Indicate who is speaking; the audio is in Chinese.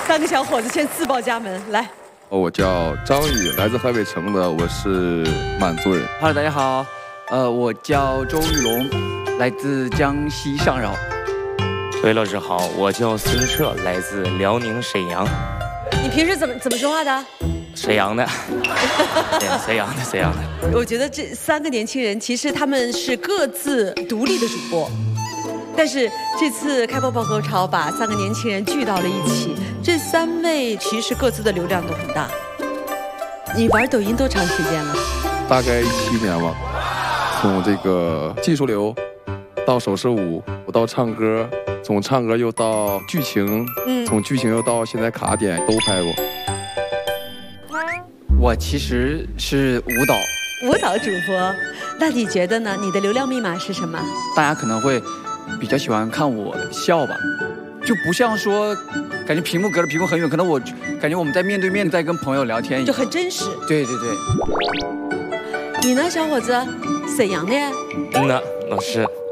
Speaker 1: 3个小伙子先自报家门，来。
Speaker 2: 我叫张宇，来自河北承德，我是满族人。
Speaker 3: Hello， 大家好，我叫周玉龙，来自江西上饶。
Speaker 4: 各位老师好，我叫孙彻，来自辽宁沈阳。
Speaker 1: 你平时怎么说话的？
Speaker 4: 沈阳的，对，沈阳的。
Speaker 1: 我觉得这3个年轻人其实他们是各自独立的主播。但是这次开播爆高潮把3个年轻人聚到了一起，这3位其实各自的流量都很大。你玩抖音多长时间了？
Speaker 2: 大概7年吧，从这个技术流到手势舞，我到唱歌，从唱歌又到剧情，从剧情又到现在卡点都拍过。
Speaker 3: 我其实是舞蹈
Speaker 1: 主播，那你觉得呢？你的流量密码是什么？
Speaker 3: 大家可能会比较喜欢看我笑吧，就不像说感觉屏幕隔着屏幕很远，可能我感觉我们在面对面在跟朋友聊天，
Speaker 1: 就很真实。
Speaker 3: 对。
Speaker 1: 你呢，小伙子？沈阳的呀？
Speaker 4: 老师，